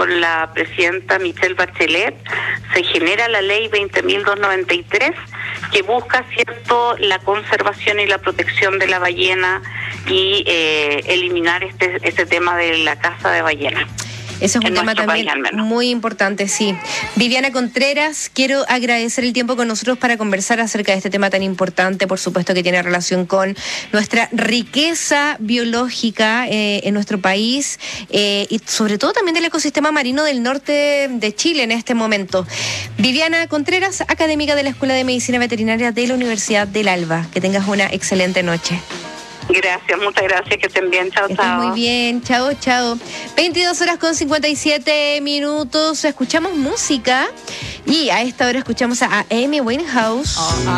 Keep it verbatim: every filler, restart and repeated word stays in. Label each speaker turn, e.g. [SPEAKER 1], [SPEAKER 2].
[SPEAKER 1] con la presidenta Michelle Bachelet, se genera la ley veinte mil doscientos noventa y tres, que busca, cierto, la conservación y la protección de la ballena y eh, eliminar este, este tema de la caza de ballenas.
[SPEAKER 2] Eso es un tema también muy importante, sí. Viviana Contreras, quiero agradecer el tiempo con nosotros para conversar acerca de este tema tan importante, por supuesto que tiene relación con nuestra riqueza biológica eh, en nuestro país eh, y sobre todo también del ecosistema marino del norte de Chile en este momento. Viviana Contreras, académica de la Escuela de Medicina Veterinaria de la Universidad del Alba. Que tengas una excelente noche.
[SPEAKER 1] Gracias, muchas gracias, que estén bien, chao, chao.
[SPEAKER 2] Muy bien, chao, chao. veintidós horas con cincuenta y siete minutos, escuchamos música y a esta hora escuchamos a Amy Winehouse.